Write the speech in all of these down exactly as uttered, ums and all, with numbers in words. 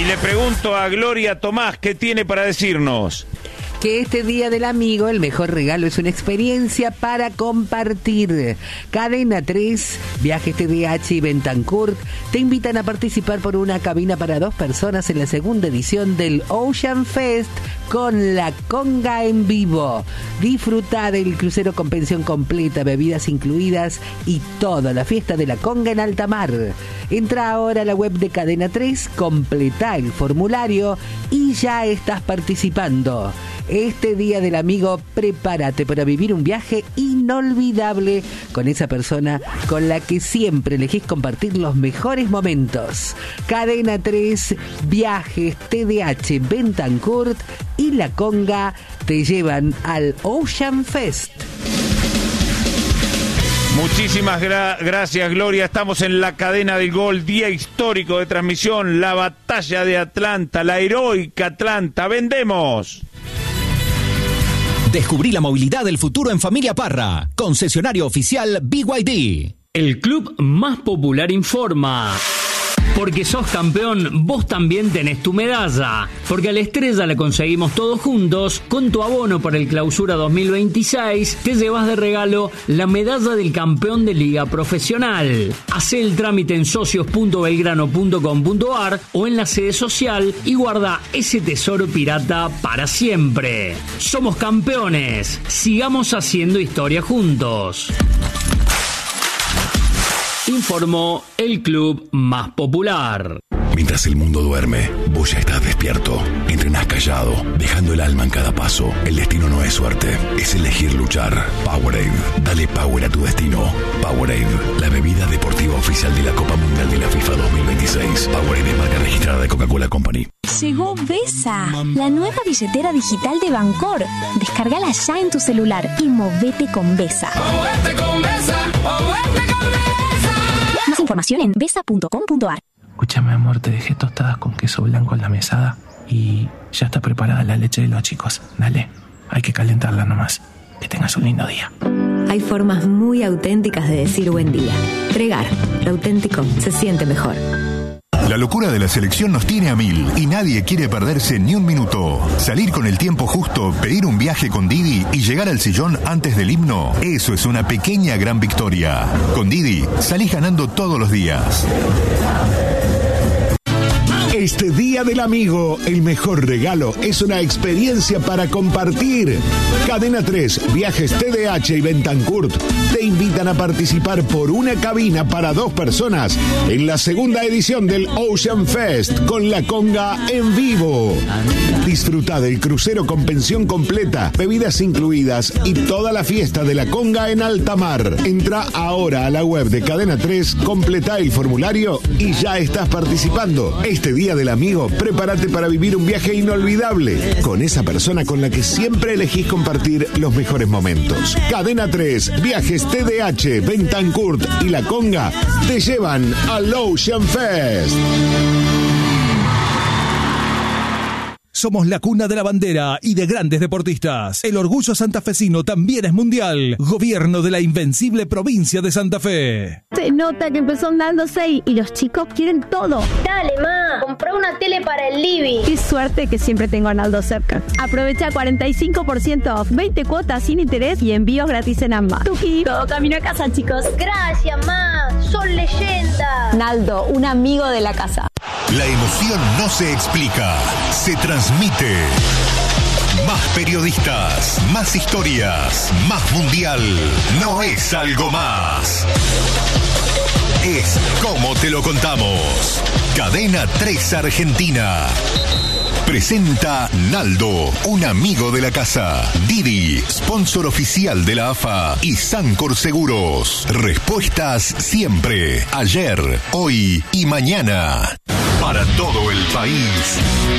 Y le pregunto a Gloria Tomás, ¿qué tiene para decirnos? Que este Día del Amigo, el mejor regalo es una experiencia para compartir. Cadena tres, Viajes T D H y Bentancur te invitan a participar por una cabina para dos personas en la segunda edición del Ocean Fest con La Conga en vivo. Disfruta del crucero con pensión completa, bebidas incluidas y toda la fiesta de La Conga en alta mar. Entra ahora a la web de Cadena tres, completa el formulario y ya estás participando. Este Día del Amigo, prepárate para vivir un viaje inolvidable con esa persona con la que siempre elegís compartir los mejores momentos. Cadena tres, Viajes T D H, Bentancur y La Conga te llevan al Ocean Fest. Muchísimas gra- gracias, Gloria. Estamos en la cadena del gol, día histórico de transmisión, la batalla de Atlanta, la heroica Atlanta. ¡Vendemos! Descubrí la movilidad del futuro en Familia Parra. Concesionario oficial B Y D. El club más popular informa. Porque sos campeón, vos también tenés tu medalla. Porque a la estrella la conseguimos todos juntos. Con tu abono para el Clausura dos mil veintiséis, te llevas de regalo la medalla del campeón de Liga Profesional. Hacé el trámite en socios punto belgrano punto com punto ar o en la sede social y guarda ese tesoro pirata para siempre. Somos campeones. Sigamos haciendo historia juntos. Informó el club más popular. Mientras el mundo duerme, vos ya estás despierto. Entrenás callado, dejando el alma en cada paso. El destino no es suerte, es elegir luchar. Powerade, dale power a tu destino. Powerade, la bebida deportiva oficial de la Copa Mundial de la FIFA dos mil veintiséis. Powerade es marca registrada de Coca-Cola Company. Llegó Vesa, la nueva billetera digital de Bancor. Descárgala ya en tu celular y movete con Vesa. ¡Movete con Vesa! ¡Movete con Vesa! Más información en vesa punto com punto ar. Escúchame, amor, te dejé tostadas con queso blanco en la mesada y ya está preparada la leche de los chicos. Dale, hay que calentarla nomás. Que tengas un lindo día. Hay formas muy auténticas de decir buen día. Regar, lo auténtico se siente mejor. La locura de la selección nos tiene a mil y nadie quiere perderse ni un minuto. Salir con el tiempo justo, pedir un viaje con Didi y llegar al sillón antes del himno, eso es una pequeña gran victoria. Con Didi salís ganando todos los días. Este Día del Amigo, el mejor regalo es una experiencia para compartir. Cadena tres, Viajes T D H y Bentancur te invitan a participar por una cabina para dos personas en la segunda edición del Ocean Fest con La Conga en vivo. Disfruta del crucero con pensión completa, bebidas incluidas y toda la fiesta de La Conga en alta mar. Entra ahora a la web de Cadena tres, completa el formulario y ya estás participando. Este Día del Amigo, prepárate para vivir un viaje inolvidable con esa persona con la que siempre elegís compartir los mejores momentos. Cadena tres, Viajes T D H, Bentancur y La Conga te llevan al Ocean Fest. Somos la cuna de la bandera y de grandes deportistas. El orgullo santafesino también es mundial. Gobierno de la invencible provincia de Santa Fe. Se nota que empezó andándose y, y los chicos quieren todo. Dale, ma, compró una tele para el living. Qué suerte que siempre tengo a Arnaldo cerca. Aprovecha cuarenta y cinco por ciento off, veinte cuotas sin interés y envíos gratis en ambas. Tuki, todo camino a casa, chicos. Gracias, ma, son leyenda. Naldo, un amigo de la casa. La emoción no se explica, se transmite. Más periodistas, más historias, más mundial. No es algo más. Es como te lo contamos. Cadena tres Argentina. Presenta Naldo, un amigo de la casa. Didi, sponsor oficial de la A F A. Y Sancor Seguros. Respuestas siempre. Ayer, hoy y mañana. Para todo el país.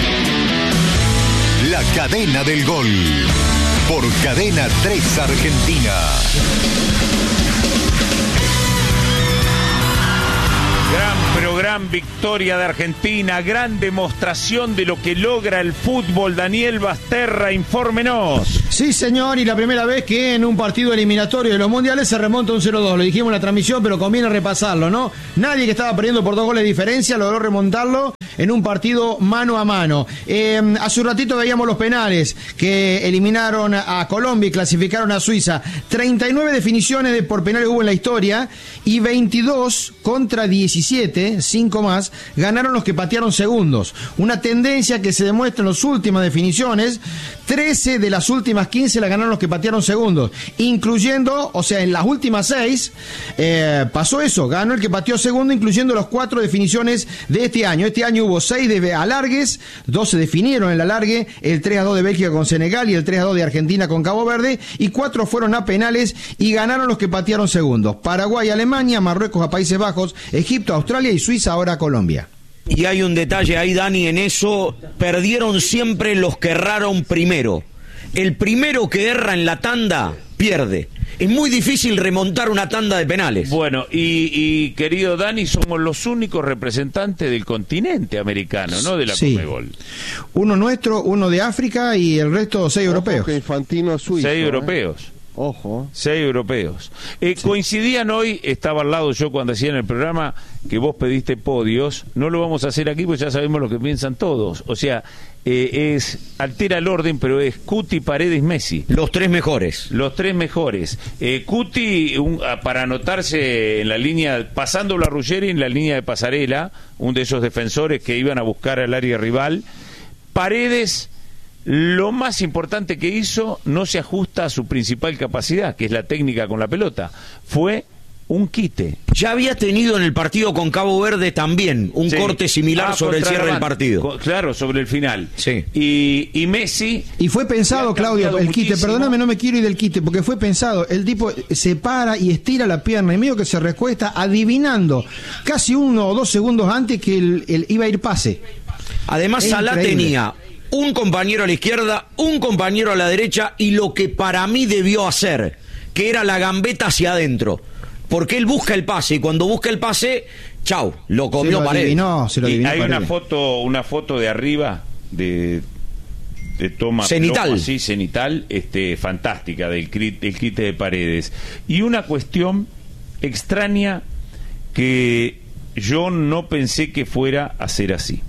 La cadena del gol. Por Cadena tres Argentina. Gran programa. Gran victoria de Argentina, gran demostración de lo que logra el fútbol. Daniel Basterra, infórmenos. Sí, señor, y la primera vez que en un partido eliminatorio de los mundiales se remonta un cero dos. Lo dijimos en la transmisión, pero conviene repasarlo, ¿no? Nadie que estaba perdiendo por dos goles de diferencia logró remontarlo en un partido mano a mano. Eh, hace un ratito veíamos los penales que eliminaron a Colombia y clasificaron a Suiza. treinta y nueve definiciones de por penales hubo en la historia y veintidós contra diecisiete, cinco más, ganaron los que patearon segundos. Una tendencia que se demuestra en las últimas definiciones. trece de las últimas quince la ganaron los que patearon segundos, incluyendo, o sea, en las últimas seis eh, pasó eso, ganó el que pateó segundo, incluyendo las cuatro definiciones de este año. Este año hubo seis de alargues, dos se definieron en el alargue, el tres a dos de Bélgica con Senegal y el tres a dos de Argentina con Cabo Verde, y cuatro fueron a penales y ganaron los que patearon segundos. Paraguay, Alemania, Marruecos a Países Bajos, Egipto, Australia y Suiza ahora a Colombia. Y hay un detalle ahí, Dani, en eso, perdieron siempre los que erraron primero. El primero que erra en la tanda, pierde. Es muy difícil remontar una tanda de penales. Bueno, y, y querido Dani, somos los únicos representantes del continente americano, ¿no? De la Sí. Conmebol. Uno nuestro, uno de África y el resto seis europeos. Que Infantino suizo, Seis ¿eh? europeos. Ojo. Seis europeos. Eh, sí. Coincidían hoy, estaba al lado yo cuando hacían el programa, que vos pediste podios. No lo vamos a hacer aquí porque ya sabemos lo que piensan todos. O sea, eh, es altera el orden, pero es Cuti, Paredes, Messi. Los tres mejores. Los tres mejores. Eh, Cuti, un, para anotarse en la línea, pasando la Ruggeri en la línea de pasarela, un de esos defensores que iban a buscar al área rival. Paredes, lo más importante que hizo no se ajusta a su principal capacidad, que es la técnica con la pelota. Fue un quite. Ya había tenido en el partido con Cabo Verde también un Sí. corte similar Ah, sobre el contra cierre la del banda. partido. Co- Claro, sobre el final. Sí. Y, y Messi... Y fue pensado, Claudio, el quite, perdóname, no me quiero ir del quite, porque fue pensado, el tipo se para y estira la pierna y medio que se recuesta adivinando casi uno o dos segundos antes que el, el iba a ir pase. Además, Es Salah increíble. tenía un compañero a la izquierda, un compañero a la derecha y lo que para mí debió hacer, que era la gambeta hacia adentro. Porque él busca el pase y cuando busca el pase, chau, lo comió Se lo Paredes. adivinó, se lo Y adivinó hay una Paredes. foto, una foto de arriba de, de toma Cenital. plomo así, cenital, este, fantástica del, cri- del quite de Paredes. Y una cuestión extraña que yo no pensé que fuera a ser así.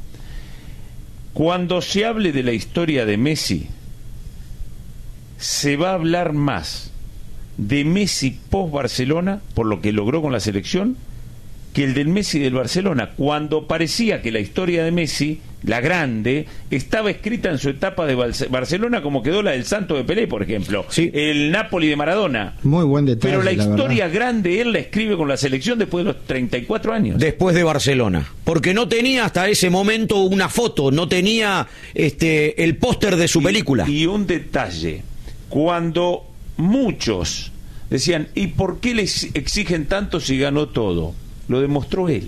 Cuando se hable de la historia de Messi, se va a hablar más de Messi post Barcelona, por lo que logró con la selección, que el del Messi del Barcelona, cuando parecía que la historia de Messi, la grande, estaba escrita en su etapa de Barce- Barcelona como quedó la del Santo de Pelé, por ejemplo, Sí. el Napoli de Maradona. Muy buen detalle. Pero la la historia verdad. grande él la escribe con la selección después de los treinta y cuatro años. Después de Barcelona, porque no tenía hasta ese momento una foto, no tenía este el póster de su película. Y un detalle, cuando muchos decían, ¿y por qué le exigen tanto si ganó todo? Lo demostró él.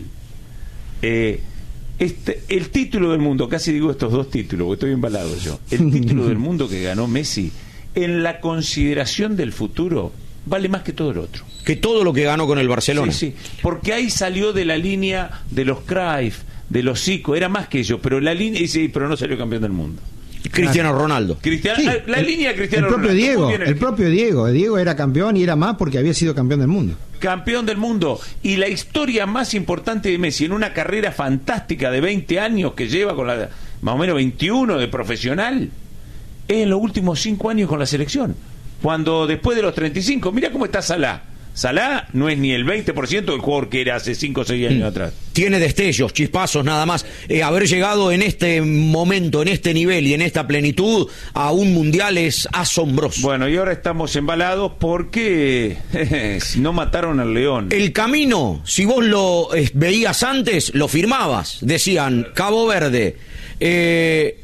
Eh, este, el título del mundo, casi digo estos dos títulos, porque estoy embalado yo, el título del mundo que ganó Messi, en la consideración del futuro, vale más que todo el otro. Que todo lo que ganó con el Barcelona. Sí, sí, porque ahí salió de la línea de los Cruyff, de los Zico, era más que ellos, pero la línea, y sí, pero no salió campeón del mundo. Cristiano Ronaldo. Cristiano, Sí, la el- línea de Cristiano el propio Ronaldo. Diego, Muy bien el elegido. propio Diego, Diego era campeón y era más porque había sido campeón del mundo. Campeón del mundo. Y la historia más importante de Messi en una carrera fantástica de veinte años que lleva con la más o menos veintiuno de profesional es en los últimos cinco años con la selección. Cuando después de los treinta y cinco, mira cómo está Salah. Salah no es ni el veinte por ciento del jugador que era hace cinco o seis años Mm. atrás. Tiene destellos, chispazos nada más. Eh, haber llegado en este momento, en este nivel y en esta plenitud a un mundial es asombroso. Bueno, y ahora estamos embalados porque si no mataron al león. El camino, si vos lo eh, veías antes, lo firmabas. Decían Cabo Verde, eh,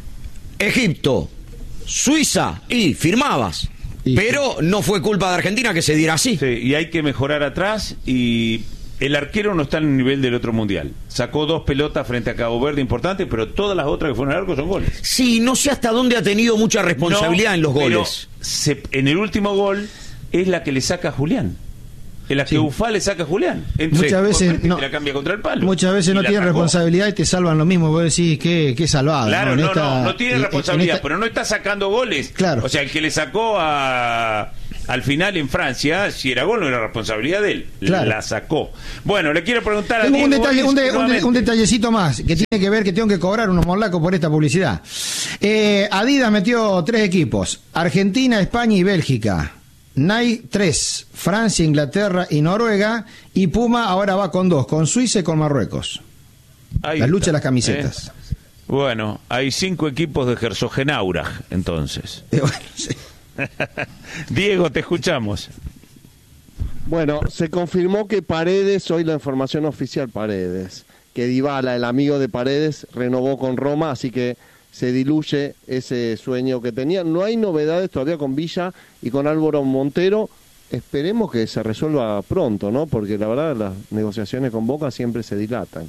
Egipto, Suiza, y firmabas. Y- Pero no fue culpa de Argentina que se diera así. Sí, y hay que mejorar atrás y el arquero no está en el nivel del otro mundial. Sacó dos pelotas frente a Cabo Verde importantes, pero todas las otras que fueron al arco son goles. Sí, no sé hasta dónde ha tenido mucha responsabilidad No, en los pero goles. se- en el último gol es la que le saca a Julián. en las que Sí. Ufá le saca a Julián. Muchas Por veces frente no- y la cambia contra el palo. Muchas veces Y no la tienen atacó. responsabilidad y te salvan lo mismo. Vos decís que, que salvado. Claro, En no, esta- no, no tiene en- en responsabilidad, esta- pero no está sacando goles. Claro. O sea, el que le sacó a, al final en Francia, si era gol, no era responsabilidad de él. Claro. La sacó. Bueno, le quiero preguntar a Tengo un, Diego detalle, un, de- Vázquez un de- nuevamente. un detallecito más que tiene que ver que tengo que cobrar unos morlacos por esta publicidad. Eh, Adidas metió tres equipos: Argentina, España y Bélgica. Nike tres, Francia, Inglaterra y Noruega. Y Puma ahora va con dos, con Suiza y con Marruecos. Ahí La lucha está, de las camisetas. ¿eh? Bueno, hay cinco equipos de Herzogenaurach, entonces. Eh, bueno, sí. Diego, te escuchamos. Bueno, se confirmó que Paredes, hoy la información oficial Paredes, que Dybala, el amigo de Paredes, renovó con Roma, así que se diluye ese sueño que tenía. No hay novedades todavía con Villa y con Álvaro Montero. Esperemos que se resuelva pronto, ¿no? Porque la verdad las negociaciones con Boca siempre se dilatan.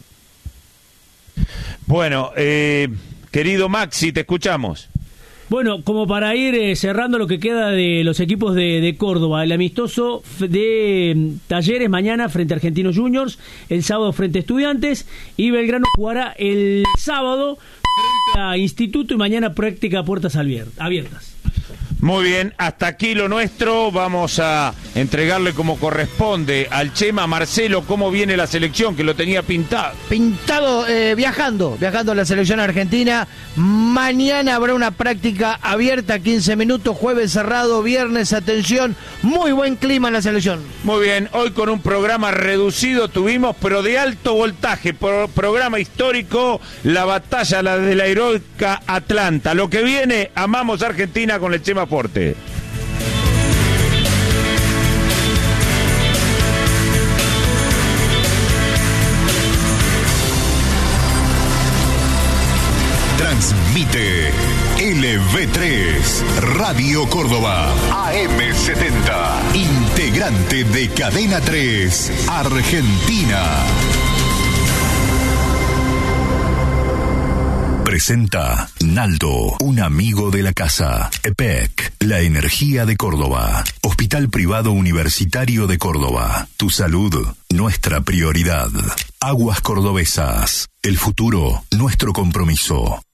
Bueno, eh, querido Maxi, te escuchamos. Bueno, como para ir eh, cerrando lo que queda de los equipos de, de Córdoba, el amistoso f- de mm, Talleres mañana frente a Argentinos Juniors, el sábado frente a Estudiantes, y Belgrano jugará el sábado frente a Instituto y mañana práctica a puertas abier- abiertas. Muy bien, hasta aquí lo nuestro. Vamos a entregarle como corresponde al Chema. Marcelo, ¿cómo viene la selección? Que lo tenía pintado. Pintado, eh, viajando, viajando a la selección argentina. Mañana habrá una práctica abierta, quince minutos, jueves cerrado, viernes, atención, muy buen clima en la selección. Muy bien, hoy con un programa reducido tuvimos, pero de alto voltaje, pro- programa histórico, la batalla la de la heroica Atlanta. Lo que viene, amamos Argentina con el Chema Porte. Transmite L V tres, Radio Córdoba, A M setenta, integrante de Cadena tres, Argentina. Presenta Naldo, un amigo de la casa. E P E C, la energía de Córdoba. Hospital Privado Universitario de Córdoba. Tu salud, nuestra prioridad. Aguas Cordobesas, el futuro, nuestro compromiso.